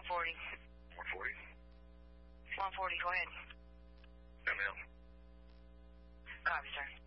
140. 140? 140, go ahead. ML. Copy, sir.